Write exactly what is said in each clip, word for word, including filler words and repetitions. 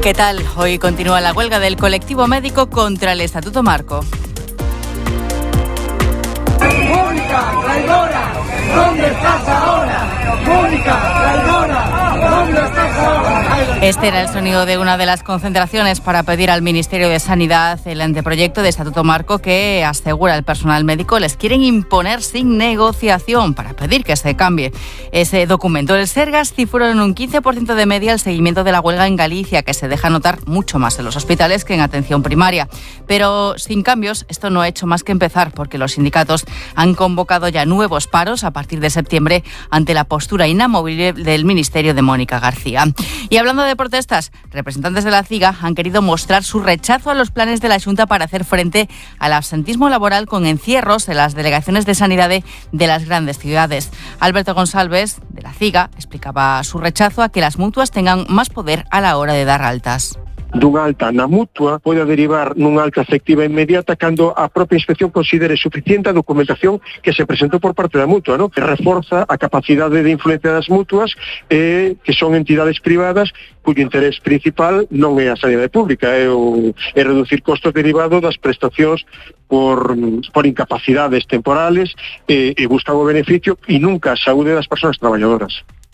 ¿Qué tal? Hoy continúa la huelga del colectivo médico contra el Estatuto Marco. ¡Mónica, traidora! ¿Dónde estás ahora? ¡Mónica, traidora! ¿Dónde estás ahora? Este era el sonido de una de las concentraciones para pedir al Ministerio de Sanidad el anteproyecto de Estatuto Marco que, asegura el personal médico, les quieren imponer sin negociación para pedir que se cambie ese documento. El Sergas cifró en un quince por ciento de media el seguimiento de la huelga en Galicia, que se deja notar mucho más en los hospitales que en atención primaria. Pero sin cambios, esto no ha hecho más que empezar, porque los sindicatos han convocado ya nuevos paros a partir de septiembre ante la postura inamovible del Ministerio de Mónica García. Y hablando de protestas, representantes de la CIGA han querido mostrar su rechazo a los planes de la Xunta para hacer frente al absentismo laboral con encierros en las delegaciones de sanidad de las grandes ciudades. Alberto González, de la CIGA, explicaba su rechazo a que las mutuas tengan más poder a la hora de dar altas. Dunha alta na mutua pode derivar nunha alta efectiva inmediata cando a propia inspección considere suficiente a documentación que se presentou por parte da mutua, ¿no? Que reforza a capacidade de influencia das mutuas, eh, que son entidades privadas cuyo interés principal non é a sanidade pública, é, o, é reducir costos derivados das prestacións por, por incapacidades temporales, eh, e buscan o beneficio e nunca a saúde das persoas traballadoras.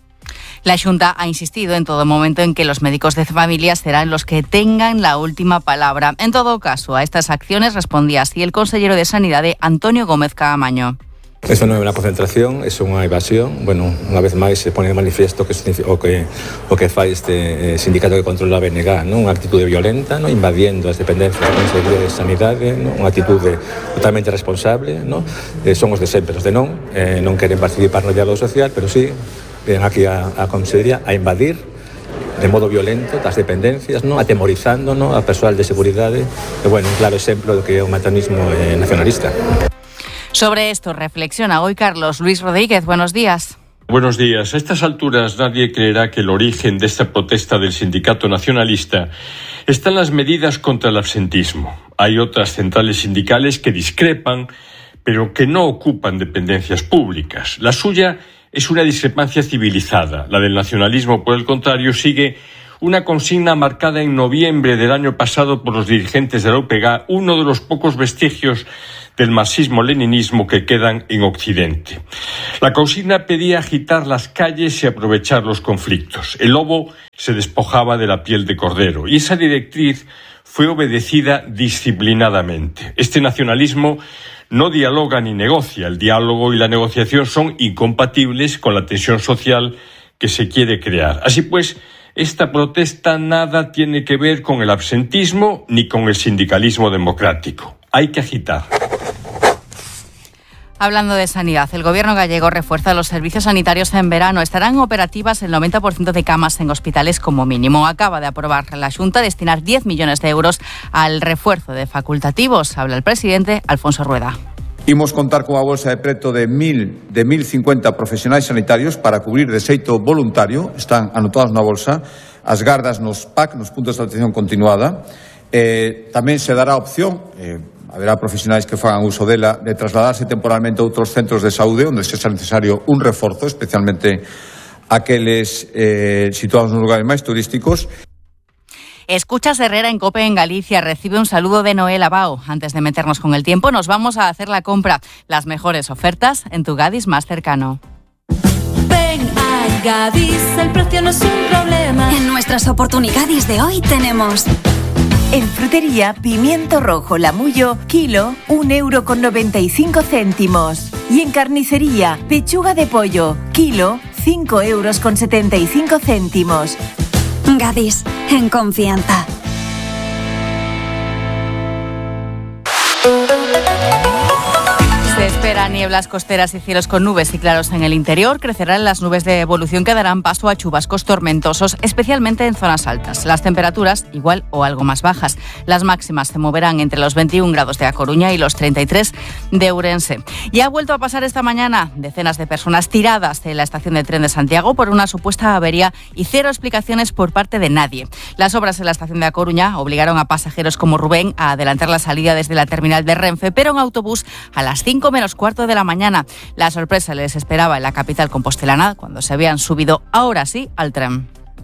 La Xunta ha insistido en todo momento en que los médicos de familia serán los que tengan la última palabra. En todo caso, a estas acciones respondía así el consellero de Sanidade, Antonio Gómez Caamaño. Isto non é unha concentración, é unha evasión. Bueno, unha vez máis se pone de manifiesto que o que o que fai este sindicato que controla a B N G, non? Unha actitude violenta, non? Invadiendo as dependencias da Consellería de Sanidade, non? Unha actitude totalmente responsable, non? Eh, son os de sempre, os de non, eh, non queren participar no diálogo social, pero sí ven aquí a, a Consellería a invadir de modo violento das dependencias, non? Atemorizando, non? A persoal de seguridade. E, bueno, un claro exemplo do que é un matanismo eh, nacionalista. Sobre esto reflexiona hoy Carlos Luis Rodríguez. Buenos días. Buenos días. A estas alturas nadie creerá que el origen de esta protesta del sindicato nacionalista está en las medidas contra el absentismo. Hay otras centrales sindicales que discrepan, pero que no ocupan dependencias públicas. La suya es una discrepancia civilizada. La del nacionalismo, por el contrario, sigue una consigna marcada en noviembre del año pasado por los dirigentes de la U P G, uno de los pocos vestigios del marxismo-leninismo que quedan en Occidente. La consigna pedía agitar las calles y aprovechar los conflictos. El lobo se despojaba de la piel de cordero y esa directriz fue obedecida disciplinadamente. Este nacionalismo no dialoga ni negocia. El diálogo y la negociación son incompatibles con la tensión social que se quiere crear. Así pues, esta protesta nada tiene que ver con el absentismo ni con el sindicalismo democrático. Hay que agitar. Hablando de sanidad, el gobierno gallego refuerza los servicios sanitarios en verano. Estarán operativas el noventa por ciento de camas en hospitales como mínimo. Acaba de aprobar la Xunta destinar diez millones de euros al refuerzo de facultativos. Habla el presidente Alfonso Rueda. Imos contar con a bolsa de preto de mil, de mil cincuenta profesionais sanitarios para cubrir de xeito voluntario, están anotados na bolsa, as gardas nos P A C, nos puntos de atención continuada. Eh, tamén se dará opción, eh, haberá profesionais que fagan uso dela, de trasladarse temporalmente a outros centros de saúde onde sexa necesario un reforzo, especialmente aqueles eh, situados nos lugares máis turísticos. Escuchas Herrera en COPE en Galicia. Recibe un saludo de Noel Abao. Antes de meternos con el tiempo, nos vamos a hacer la compra. Las mejores ofertas en tu Gadis más cercano. Ven a Gadis, el precio no es un problema. En nuestras oportunidades de hoy tenemos... En frutería, pimiento rojo Lamullo, kilo, un euro con noventa y cinco céntimos. Y en carnicería, pechuga de pollo, kilo, cinco euros con setenta y cinco céntimos. Gadis, en confianza. Se espera nieblas costeras y cielos con nubes y claros en el interior. Crecerán las nubes de evolución que darán paso a chubascos tormentosos, especialmente en zonas altas. Las temperaturas igual o algo más bajas. Las máximas se moverán entre los veintiún grados de A Coruña y los treinta y tres de Ourense. Y ha vuelto a pasar esta mañana decenas de personas tiradas en la estación de tren de Santiago por una supuesta avería y cero explicaciones por parte de nadie. Las obras en la estación de A Coruña obligaron a pasajeros como Rubén a adelantar la salida desde la terminal de Renfe, pero en autobús a las cinco menos cuarto de la mañana. La sorpresa les esperaba en la capital compostelana cuando se habían subido ahora sí al tren.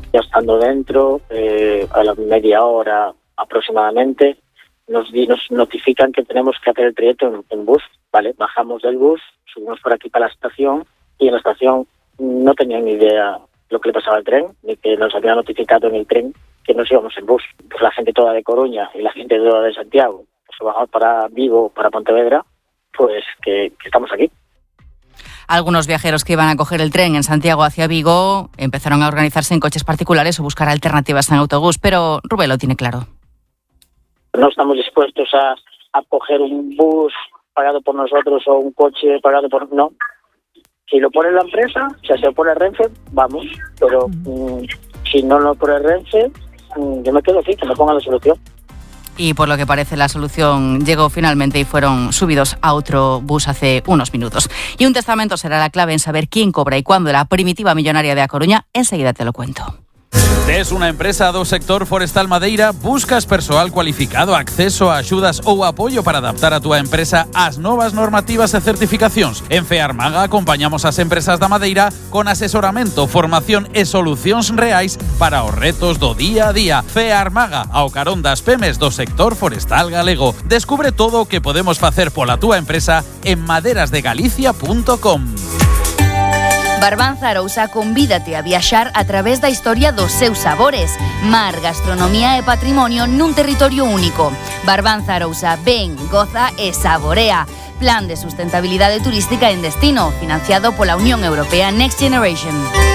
Ya estando dentro, eh, a la media hora aproximadamente, nos, nos notifican que tenemos que hacer el trayecto en, en bus, ¿vale? Bajamos del bus, subimos por aquí para la estación y en la estación no tenían ni idea lo que le pasaba al tren, ni que nos había notificado en el tren que nos íbamos en bus. Pues la gente toda de Coruña y la gente toda de Santiago, pues bajamos para Vigo, para Pontevedra, pues que, que estamos aquí. Algunos viajeros que iban a coger el tren en Santiago hacia Vigo empezaron a organizarse en coches particulares o buscar alternativas en autobús, pero Rubén lo tiene claro. No estamos dispuestos a, a coger un bus pagado por nosotros o un coche pagado por... No. Si lo pone la empresa, o sea, si lo pone Renfe, vamos. Pero mmm, si no lo pone Renfe, mmm, yo me quedo aquí, que me pongan la solución. Y por lo que parece la solución llegó finalmente y fueron subidos a otro bus hace unos minutos. Y un testamento será la clave en saber quién cobra y cuándo la primitiva millonaria de A Coruña. Enseguida te lo cuento. Tes unha empresa do sector forestal Madeira, buscas persoal cualificado, acceso a axudas ou apoio para adaptar a túa empresa ás novas normativas e certificacións. En FEARMAGA acompañamos as empresas da Madeira con asesoramento, formación e solucións reais para os retos do día a día. FEARMAGA, ao carón das pemes do sector forestal galego. Descubre todo o que podemos facer pola túa empresa en maderas de galicia punto com. Barbanza Arousa convídate a viaxar a través da historia dos seus sabores. Mar, gastronomía e patrimonio nun territorio único. Barbanza Arousa, ven, goza e saborea. Plan de sustentabilidade turística en destino, financiado pola Unión Europea Next Generation.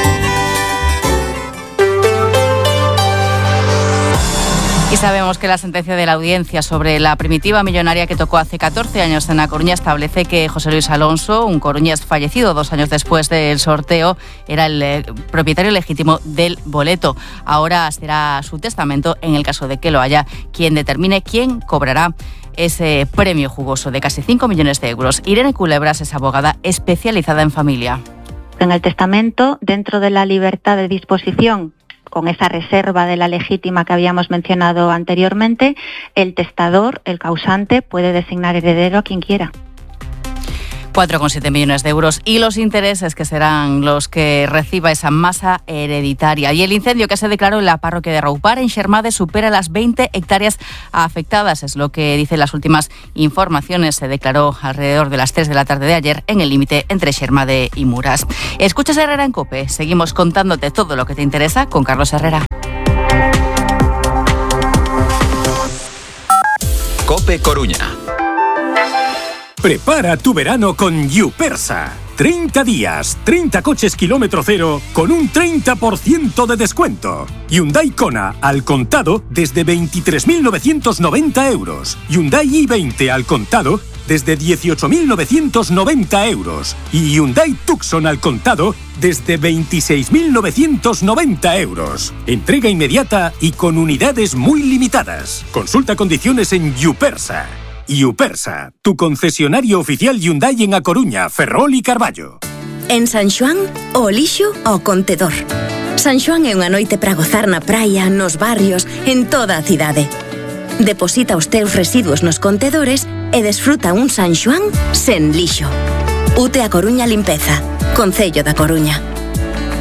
Y sabemos que la sentencia de la audiencia sobre la primitiva millonaria que tocó hace catorce años en A Coruña establece que José Luis Alonso, un coruñés fallecido dos años después del sorteo, era el eh, propietario legítimo del boleto. Ahora será su testamento, en el caso de que lo haya, quien determine quién cobrará ese premio jugoso de casi cinco millones de euros. Irene Culebras es abogada especializada en familia. En el testamento, dentro de la libertad de disposición, con esa reserva de la legítima que habíamos mencionado anteriormente, el testador, el causante, puede designar heredero a quien quiera. cuatro coma siete millones de euros y los intereses que serán los que reciba esa masa hereditaria. Y el incendio que se declaró en la parroquia de Roupar, en Xermade, supera las veinte hectáreas afectadas. Es lo que dicen las últimas informaciones. Se declaró alrededor de las tres de la tarde de ayer en el límite entre Xermade y Muras. Escuchas Herrera en COPE. Seguimos contándote todo lo que te interesa con Carlos Herrera. COPE Coruña. Prepara tu verano con Yupersa. treinta días, treinta coches kilómetro cero con un treinta por ciento de descuento. Hyundai Kona al contado desde veintitrés mil novecientos noventa euros. Hyundai i veinte al contado desde dieciocho mil novecientos noventa euros. Y Hyundai Tucson al contado desde veintiséis mil novecientos noventa euros. Entrega inmediata y con unidades muy limitadas. Consulta condiciones en Yupersa. Yupersa, tu concesionario oficial Hyundai en A Coruña, Ferrol y Carballo. En San Xoán, o lixo ao contedor. San Xoán é unha noite para gozar na praia, nos barrios, en toda a cidade. Deposita os teus residuos nos contedores e desfruta un San Xoán sen lixo. Ute A Coruña Limpeza, Concello da Coruña.